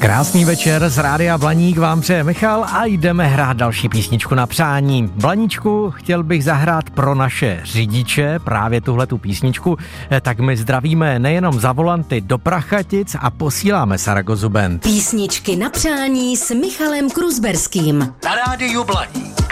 Krásný večer z Rádia Blaník vám přeje Michal a jdeme hrát další písničku na přání. Blaníčku, chtěl bych zahrát pro naše řidiče právě tuhletu písničku, tak my zdravíme nejenom za volanty do Prachatic a posíláme Saragozu Band. Písničky na přání s Michalem Kruzberským. Na Rádiu Blaník.